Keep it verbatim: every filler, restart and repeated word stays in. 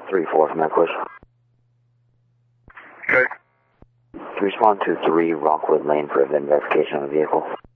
three four from Eckwood. Okay. Can you respond to three Rockwood Lane for event verification on the vehicle?